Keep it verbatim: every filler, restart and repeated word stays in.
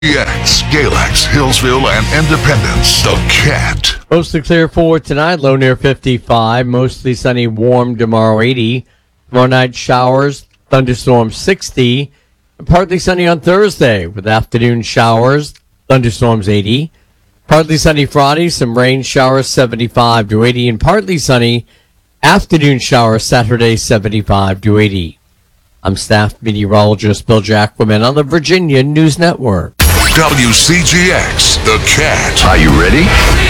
X, Galax, Hillsville, and Independence. The Cat. Mostly clear for tonight, low near fifty-five. Mostly sunny, warm tomorrow, eighty. Tomorrow night, showers, thunderstorms, sixty. And partly sunny on Thursday with afternoon showers, thunderstorms, eighty. Partly sunny Friday, some rain showers, seventy-five to eighty. And partly sunny afternoon showers Saturday, seventy-five to eighty. I'm staff meteorologist Bill Jacquemin on the Virginia News Network. W C G X, The Cat. Are you ready?